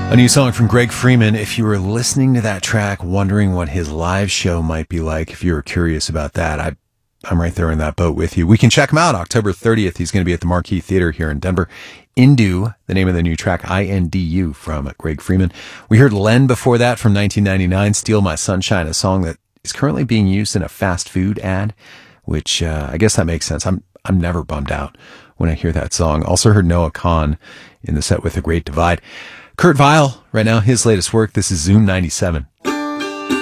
A new song from Greg Freeman. If you were listening to that track, wondering what his live show might be like, if you were curious about that, I'm right there in that boat with you. We can check him out October 30th. He's going to be at the Marquee Theater here in Denver. Indu, the name of the new track, INDU, from Greg Freeman. We heard Len before that from 1999, Steal My Sunshine, a song that is currently being used in a fast food ad, which I guess that makes sense. I'm never bummed out when I hear that song. Also heard Noah Kahan in the set with The Great Divide. Kurt Vile, right now, his latest work. This is Zoom 97.